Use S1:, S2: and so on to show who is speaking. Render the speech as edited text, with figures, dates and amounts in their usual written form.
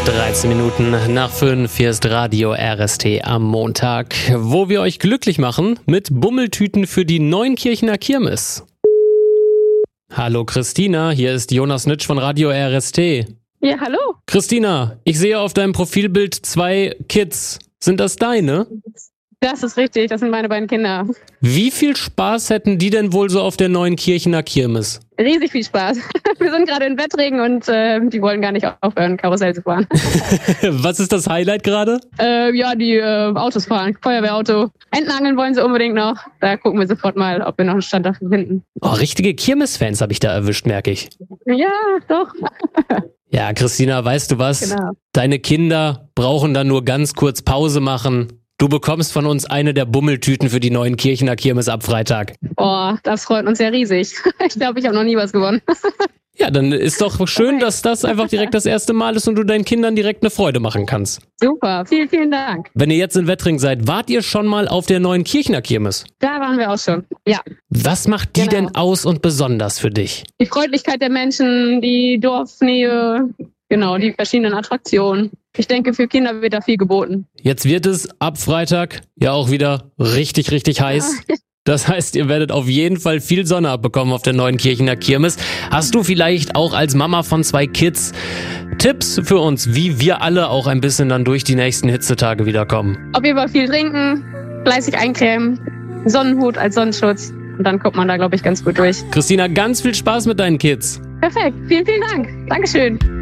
S1: 13 Minuten nach 5, hier ist Radio RST am Montag, wo wir euch glücklich machen mit Bummeltüten für die Neunkirchener Kirmes. Hallo Christina, hier ist Jonas Nitsch von Radio RST.
S2: Ja, hallo.
S1: Christina, ich sehe auf deinem Profilbild 2 Kids. Sind das deine?
S2: Das ist richtig, das sind meine beiden Kinder.
S1: Wie viel Spaß hätten die denn wohl so auf der Neunkirchener Kirmes?
S2: Riesig viel Spaß. Wir sind gerade in Wettregen und die wollen gar nicht aufhören, Karussell zu fahren.
S1: Was ist das Highlight gerade?
S2: Die Autos fahren, Feuerwehrauto. Entenangeln wollen sie unbedingt noch. Da gucken wir sofort mal, ob wir noch einen Stand dafür finden.
S1: Oh, richtige Kirmesfans habe ich da erwischt, merke ich.
S2: Ja, doch.
S1: Ja, Christina, weißt du was?
S2: Genau.
S1: Deine Kinder brauchen dann nur ganz kurz Pause machen. Du bekommst von uns eine der Bummeltüten für die Neunkirchener Kirmes ab Freitag.
S2: Oh, das freut uns ja riesig. Ich glaube, ich habe noch nie was gewonnen.
S1: Ja, dann ist doch schön, dass das einfach direkt das erste Mal ist und du deinen Kindern direkt eine Freude machen kannst.
S2: Super, vielen, vielen Dank.
S1: Wenn ihr jetzt in Wettring seid, wart ihr schon mal auf der Neunkirchener Kirmes?
S2: Da waren wir auch schon, ja.
S1: Was macht die denn aus und besonders für dich?
S2: Die Freundlichkeit der Menschen, die Dorfnähe, genau, die verschiedenen Attraktionen. Ich denke, für Kinder wird da viel geboten.
S1: Jetzt wird es ab Freitag ja auch wieder richtig, richtig heiß. Das heißt, ihr werdet auf jeden Fall viel Sonne abbekommen auf der Neunkirchener Kirmes. Hast du vielleicht auch als Mama von 2 Kids Tipps für uns, wie wir alle auch ein bisschen dann durch die nächsten Hitzetage wiederkommen?
S2: Auf jeden Fall viel trinken, fleißig eincremen, Sonnenhut als Sonnenschutz und dann kommt man da, glaube ich, ganz gut durch.
S1: Christina, ganz viel Spaß mit deinen Kids.
S2: Perfekt, vielen, vielen Dank. Dankeschön.